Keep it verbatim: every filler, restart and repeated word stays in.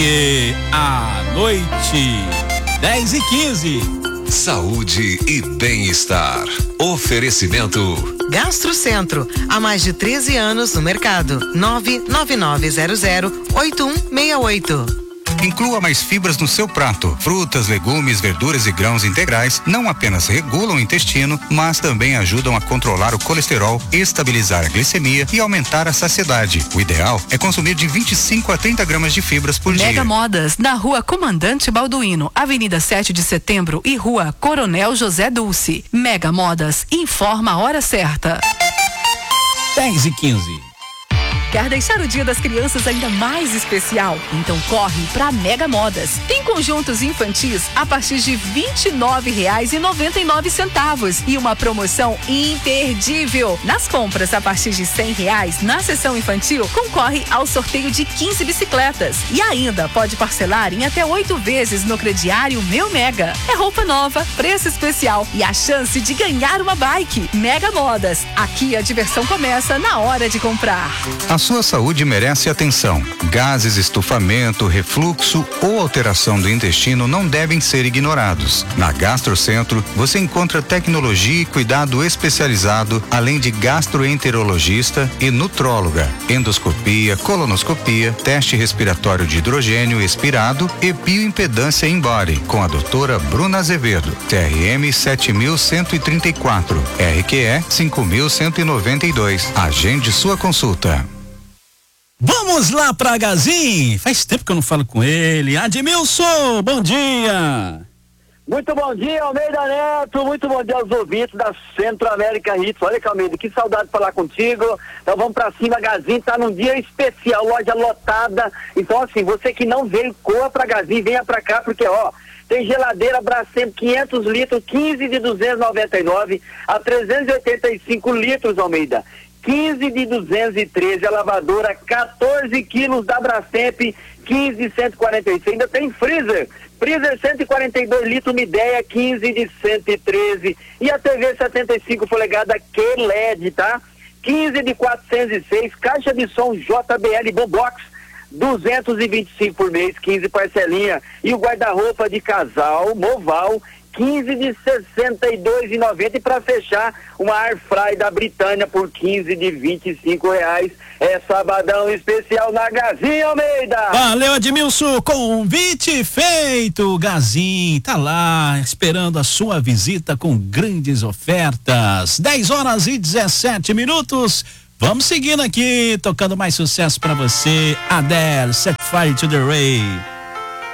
E à noite, dez e quinze. Saúde e bem-estar. Oferecimento Gastrocentro, há mais de treze anos no mercado. nove nove nove zero zero oito um seis oito. Inclua mais fibras no seu prato. Frutas, legumes, verduras e grãos integrais não apenas regulam o intestino, mas também ajudam a controlar o colesterol, estabilizar a glicemia e aumentar a saciedade. O ideal é consumir de vinte e cinco a trinta gramas de fibras por dia. Mega Modas, na Rua Comandante Balduino, Avenida sete de Setembro e Rua Coronel José Dulce. Mega Modas, informa a hora certa. dez e quinze. Quer deixar o Dia das Crianças ainda mais especial? Então corre para Mega Modas. Tem conjuntos infantis a partir de vinte e nove reais e noventa e nove centavos e uma promoção imperdível. Nas compras a partir de cem reais na seção infantil, concorre ao sorteio de quinze bicicletas e ainda pode parcelar em até oito vezes no crediário Meu Mega. É roupa nova, preço especial e a chance de ganhar uma bike. Mega Modas. Aqui a diversão começa na hora de comprar. A sua saúde merece atenção. Gases, estufamento, refluxo ou alteração do intestino não devem ser ignorados. Na Gastrocentro, você encontra tecnologia e cuidado especializado, além de gastroenterologista e nutróloga, endoscopia, colonoscopia, teste respiratório de hidrogênio expirado e bioimpedância in-body, com a doutora Bruna Azevedo, T R M sete mil cento e trinta e quatro, R Q E cinco mil cento e noventa e dois. Agende sua consulta. Vamos lá pra Gazin. Faz tempo que eu não falo com ele. Admilson, bom dia. Muito bom dia, Almeida Neto. Muito bom dia aos ouvintes da Centro-América Hits. Olha, Almeida, que saudade de falar contigo. Então vamos pra cima, Gazin. Tá num dia especial, loja lotada. Então, assim, você que não veio, corra pra Gazin, venha pra cá, porque, ó, tem geladeira Brastemp quinhentos litros, quinze de duzentos e noventa e nove a trezentos e oitenta e cinco litros, Almeida. quinze de duzentos e treze, a lavadora quatorze quilos da Brastemp, quinze de cento e quarenta e seis, ainda tem freezer, freezer cento e quarenta e dois litros, Midea, quinze de cento e treze, e a T V setenta e cinco polegadas Q L E D, tá? quinze de quatrocentos e seis, caixa de som J B L Boombox, duzentos e vinte e cinco por mês, quinze parcelinha, e o guarda-roupa de casal, Moval, quinze de sessenta e dois reais e noventa centavos, e para fechar, uma Airfry da Britânia por quinze de vinte e cinco reais. É sabadão especial na Gazin, Almeida. Valeu, Admilson, convite feito. Gazin tá lá esperando a sua visita com grandes ofertas. dez horas e dezessete minutos. Vamos seguindo aqui, tocando mais sucesso para você. Adele, Set Fire to the Ray.